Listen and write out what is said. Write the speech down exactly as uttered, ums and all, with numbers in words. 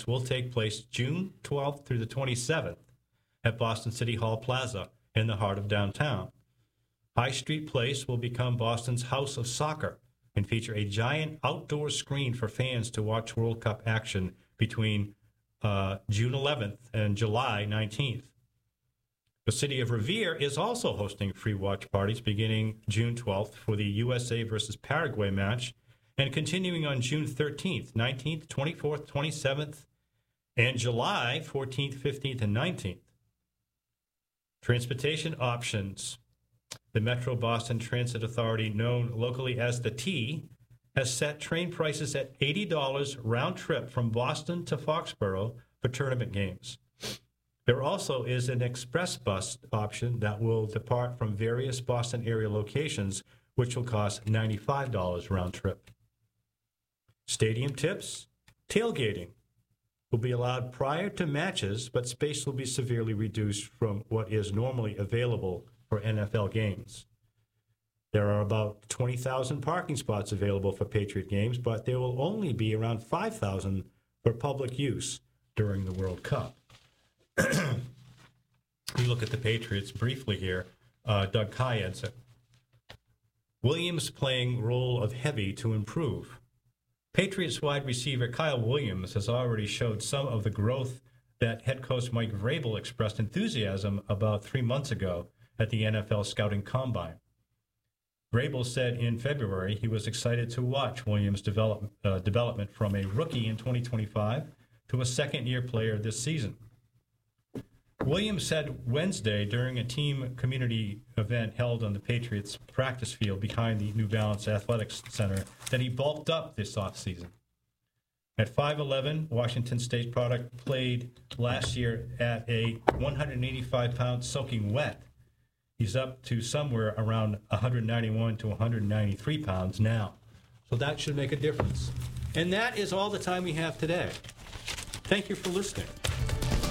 will take place June twelfth through the twenty-seventh at Boston City Hall Plaza in the heart of downtown. High Street Place will become Boston's House of Soccer and feature a giant outdoor screen for fans to watch World Cup action between uh, June eleventh and July nineteenth. The city of Revere is also hosting free watch parties beginning June twelfth for the U S A versus Paraguay match and continuing on June thirteenth, nineteenth, twenty-fourth, twenty-seventh, and July fourteenth, fifteenth, and nineteenth. Transportation options. The Metro Boston Transit Authority, known locally as the T, has set train prices at eighty dollars round trip from Boston to Foxborough for tournament games. There also is an express bus option that will depart from various Boston area locations, which will cost ninety-five dollars round trip. Stadium tips. Tailgating will be allowed prior to matches, but space will be severely reduced from what is normally available for N F L games. There are about twenty thousand parking spots available for Patriot games, but there will only be around five thousand for public use during the World Cup. We look at the Patriots briefly here. Uh, Doug Kayed said, Williams playing role of heavy to improve. Patriots wide receiver Kyle Williams has already showed some of the growth that head coach Mike Vrabel expressed enthusiasm about three months ago at the N F L Scouting Combine. Vrabel said in February he was excited to watch Williams' develop, uh, development from a rookie in twenty twenty-five to a second-year player this season. Williams said Wednesday during a team community event held on the Patriots practice field behind the New Balance Athletics Center that he bulked up this offseason. At five eleven, Washington State product played last year at a one hundred eighty-five pound soaking wet. He's up to somewhere around one ninety-one to one ninety-three pounds now. So that should make a difference. And that is all the time we have today. Thank you for listening.